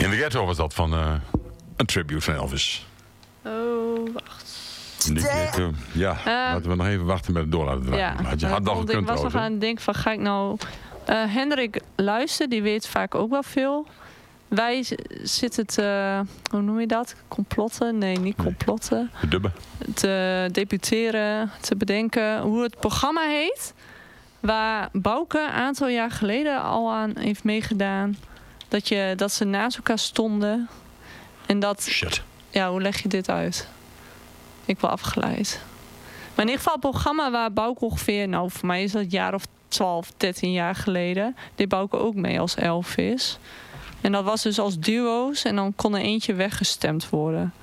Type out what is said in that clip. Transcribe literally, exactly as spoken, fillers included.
In de ghetto was dat van uh, een tribute van Elvis. Oh, wacht. Die, uh, ja, uh, laten we nog even wachten met het door laten draaien. Ja, Had je had nog gekund, ik was nog aan het denken van, ga ik nou... Uh, Hendrik luistert, die weet vaak ook wel veel. Wij zitten te... Hoe noem je dat? Complotten? Nee, niet complotten. Nee, dubben. Te deputeren, te bedenken hoe het programma heet. Waar Bouke een aantal jaar geleden al aan heeft meegedaan. Dat, je, dat ze naast elkaar stonden. En dat... Shit. Ja, hoe leg je dit uit? Ik wil afgeleid. Maar in ieder geval het programma waar Bouke ongeveer... Nou, voor mij is dat een jaar of twaalf, dertien jaar geleden. Deed Bouke ook mee als Elvis. En dat was dus als duo's. En dan kon er eentje weggestemd worden.